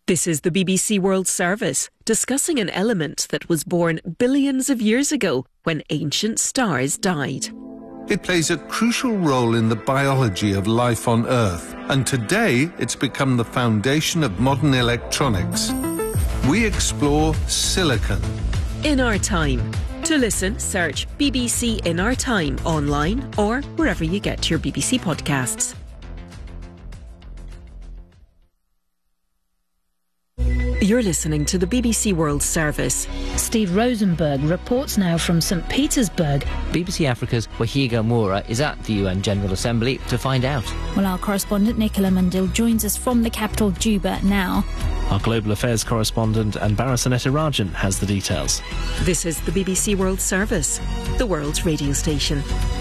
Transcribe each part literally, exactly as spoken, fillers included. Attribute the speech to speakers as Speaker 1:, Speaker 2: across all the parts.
Speaker 1: This is the B B C World Service, discussing an element that was born billions of years ago when ancient stars died.
Speaker 2: It plays a crucial role in the biology of life on Earth, and today it's become the foundation of modern electronics. We explore silicon.
Speaker 1: In Our Time. To listen, search B B C In Our Time online or wherever you get your B B C podcasts. You're listening to the B B C World Service.
Speaker 3: Steve Rosenberg reports now from St Petersburg.
Speaker 4: B B C Africa's Wahiga Moura is at the U N General Assembly to find out.
Speaker 3: Well, our correspondent Nicola Mundil joins us from the capital, Juba, now.
Speaker 5: Our global affairs correspondent Anbara Rajan has the details.
Speaker 1: This is the B B C World Service, the world's radio station.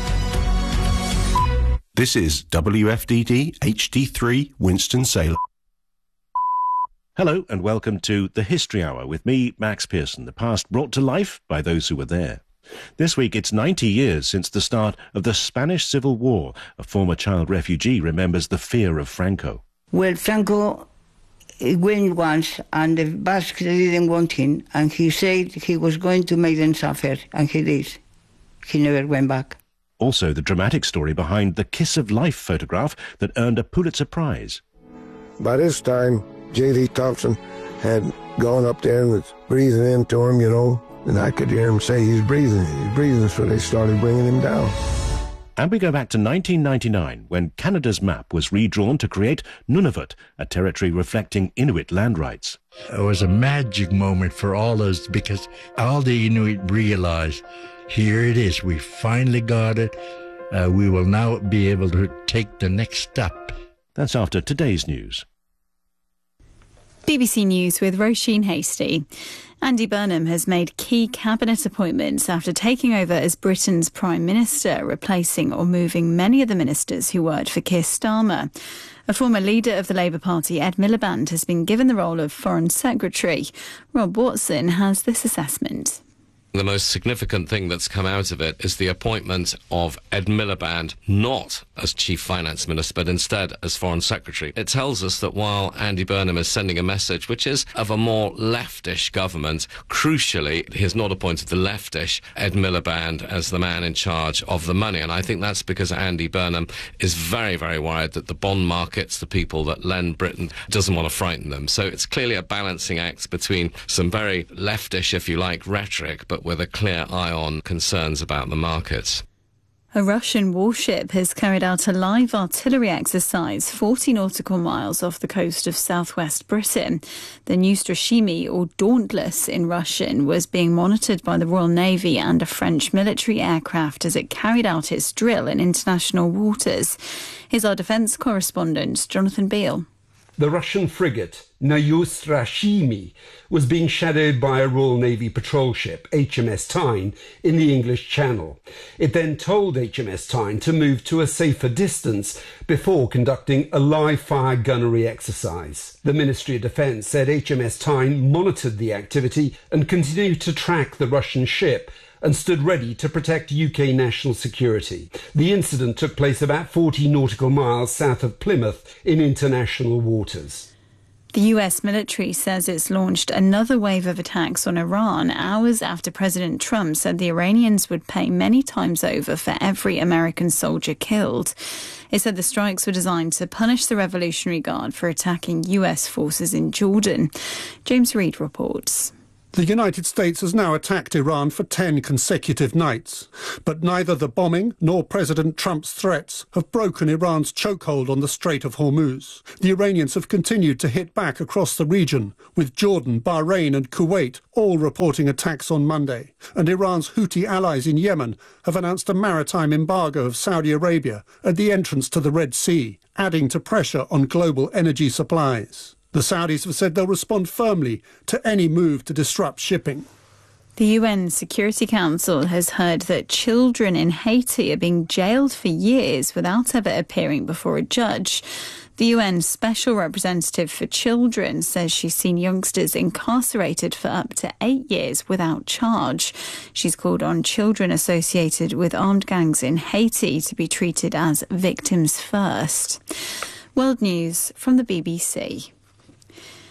Speaker 6: This is W F D D H D three Winston-Salem.
Speaker 5: Hello and welcome to The History Hour with me, Max Pearson, the past brought to life by those who were there. This week it's ninety years since the start of the Spanish Civil War. A former child refugee remembers the fear of Franco.
Speaker 7: Well, Franco went once and the Basques didn't want him, and he said he was going to make them suffer, and he did. He never went back.
Speaker 5: Also the dramatic story behind the Kiss of Life photograph that earned a Pulitzer Prize.
Speaker 8: By this time, J D Thompson had gone up there and was breathing into him, you know, and I could hear him say he's breathing, he's breathing, so they started bringing him down.
Speaker 5: And we go back to nineteen ninety-nine, when Canada's map was redrawn to create Nunavut, a territory reflecting Inuit land rights.
Speaker 9: It was a magic moment for all of us because all the Inuit realized, here it is, we finally got it, uh, we will now be able to take the next step.
Speaker 5: That's after today's news.
Speaker 10: B B C News with Roisin Hastie. Andy Burnham has made key cabinet appointments after taking over as Britain's Prime Minister, replacing or moving many of the ministers who worked for Keir Starmer. A former leader of the Labour Party, Ed Miliband, has been given the role of Foreign Secretary. Rob Watson has this assessment.
Speaker 11: The most significant thing that's come out of it is the appointment of Ed Miliband, not as Chief Finance Minister, but instead as Foreign Secretary. It tells us that while Andy Burnham is sending a message which is of a more leftish government, crucially, he has not appointed the leftish Ed Miliband as the man in charge of the money. And I think that's because Andy Burnham is very, very worried that the bond markets, the people that lend Britain, doesn't want to frighten them. So it's clearly a balancing act between some very leftish, if you like, rhetoric, but with a clear eye on concerns about the markets.
Speaker 10: A Russian warship has carried out a live artillery exercise forty nautical miles off the coast of southwest Britain. The Neustrashimi, or Dauntless in Russian, was being monitored by the Royal Navy and a French military aircraft as it carried out its drill in international waters. Here's our defence correspondent, Jonathan Beale.
Speaker 12: The Russian frigate Neustrashimi was being shadowed by a Royal Navy patrol ship, H M S Tyne, in the English Channel. It then told H M S Tyne to move to a safer distance before conducting a live-fire gunnery exercise. The Ministry of Defence said H M S Tyne monitored the activity and continued to track the Russian ship and stood ready to protect U K national security. The incident took place about forty nautical miles south of Plymouth in international waters.
Speaker 10: The U S military says it's launched another wave of attacks on Iran hours after President Trump said the Iranians would pay many times over for every American soldier killed. It said the strikes were designed to punish the Revolutionary Guard for attacking U S forces in Jordan. James Reid reports.
Speaker 13: The United States has now attacked Iran for ten consecutive nights, but neither the bombing nor President Trump's threats have broken Iran's chokehold on the Strait of Hormuz. The Iranians have continued to hit back across the region, with Jordan, Bahrain and Kuwait all reporting attacks on Monday. And Iran's Houthi allies in Yemen have announced a maritime embargo of Saudi Arabia at the entrance to the Red Sea, adding to pressure on global energy supplies. The Saudis have said they'll respond firmly to any move to disrupt shipping.
Speaker 10: The U N Security Council has heard that children in Haiti are being jailed for years without ever appearing before a judge. The U N Special Representative for Children says she's seen youngsters incarcerated for up to eight years without charge. She's called on children associated with armed gangs in Haiti to be treated as victims first. World News from the B B C.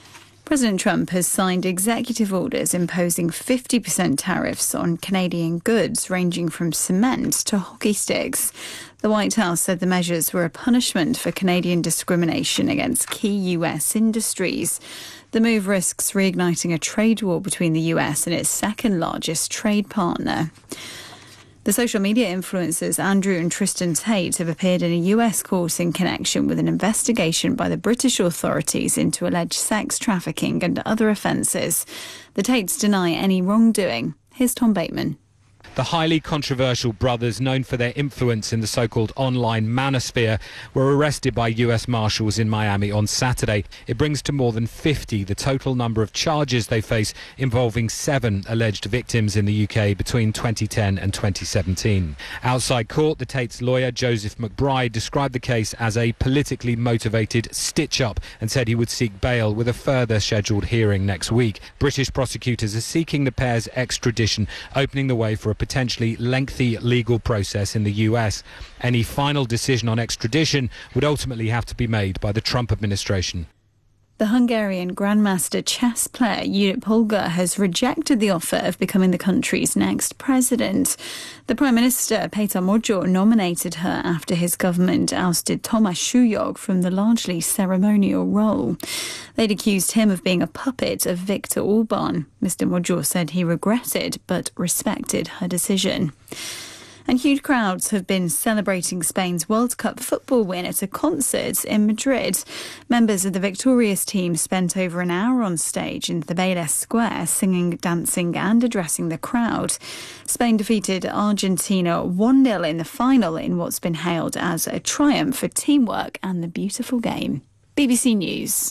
Speaker 10: President Trump has signed executive orders imposing fifty percent tariffs on Canadian goods ranging from cement to hockey sticks. The White House said the measures were a punishment for Canadian discrimination against key U S industries. The move risks reigniting a trade war between the U S and its second largest trade partner. The social media influencers Andrew and Tristan Tate have appeared in a U S court in connection with an investigation by the British authorities into alleged sex trafficking and other offences. The Tates deny any wrongdoing. Here's Tom Bateman.
Speaker 14: The highly controversial brothers, known for their influence in the so-called online manosphere, were arrested by U S Marshals in Miami on Saturday. It brings to more than fifty the total number of charges they face, involving seven alleged victims in the U K between twenty ten and twenty seventeen. Outside court, the Tates' lawyer, Joseph McBride, described the case as a politically motivated stitch-up and said he would seek bail with a further scheduled hearing next week. British prosecutors are seeking the pair's extradition, opening the way for a potentially lengthy legal process in the U S. Any final decision on extradition would ultimately have to be made by the Trump administration.
Speaker 10: The Hungarian Grandmaster chess player Judit Polgar has rejected the offer of becoming the country's next president. The Prime Minister, Péter Magyar, nominated her after his government ousted Tomáš Súlyog from the largely ceremonial role. They'd accused him of being a puppet of Viktor Orbán. Mister Magyar said he regretted but respected her decision. And huge crowds have been celebrating Spain's World Cup football win at a concert in Madrid. Members of the victorious team spent over an hour on stage in the Vélez Square, singing, dancing and addressing the crowd. Spain defeated Argentina one nil in the final in what's been hailed as a triumph for teamwork and the beautiful game. B B C News.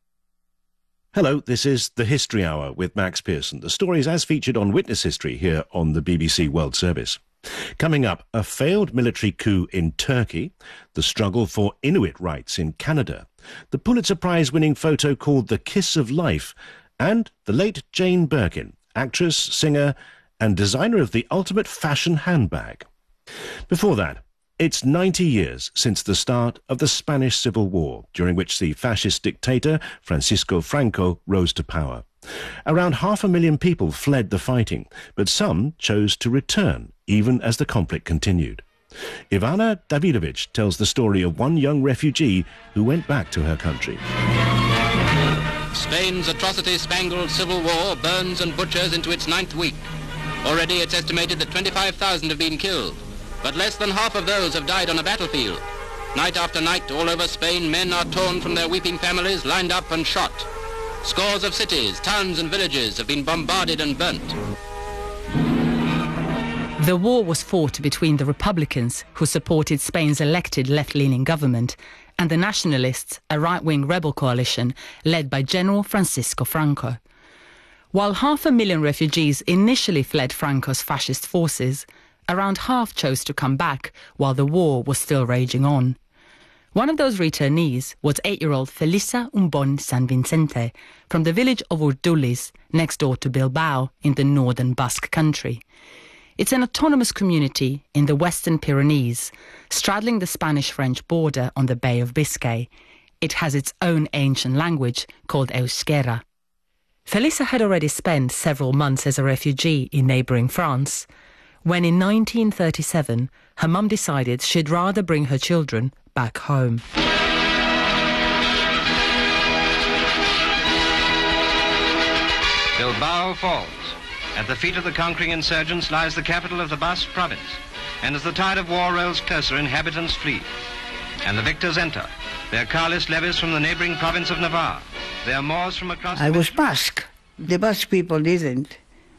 Speaker 5: Hello, this is The History Hour with Max Pearson. The stories as featured on Witness History here on the B B C World Service. Coming up, a failed military coup in Turkey, the struggle for Inuit rights in Canada, the Pulitzer Prize-winning photo called The Kiss of Life, and the late Jane Birkin, actress, singer, and designer of the ultimate fashion handbag. Before that, it's ninety years since the start of the Spanish Civil War, during which the fascist dictator Francisco Franco rose to power. Around half a million people fled the fighting, but some chose to return, even as the conflict continued. Ivana Davidovich tells the story of one young refugee who went back to her country.
Speaker 15: Spain's atrocity-spangled civil war burns and butchers into its ninth week. Already it's estimated that twenty-five thousand have been killed, but less than half of those have died on a battlefield. Night after night, all over Spain, men are torn from their weeping families, lined up and shot. Scores of cities, towns and villages have been bombarded and burnt.
Speaker 16: The war was fought between the Republicans, who supported Spain's elected left-leaning government, and the Nationalists, a right-wing rebel coalition led by General Francisco Franco. While half a million refugees initially fled Franco's fascist forces, around half chose to come back while the war was still raging on. One of those returnees was eight-year-old Felisa Umbon San Vicente from the village of Urduliz, next door to Bilbao in the northern Basque country. It's an autonomous community in the Western Pyrenees, straddling the Spanish-French border on the Bay of Biscay. It has its own ancient language called Euskera. Felisa had already spent several months as a refugee in neighbouring France, when in nineteen thirty-seven her mum decided she'd rather bring her children back home.
Speaker 17: Bilbao falls. At the feet of the conquering insurgents lies the capital of the Basque province, and as the tide of war rolls closer, inhabitants flee. And the victors enter, their carlist levies from the neighbouring province of Navarre, their Moors from across...
Speaker 7: I was Basque. The Basque people didn't.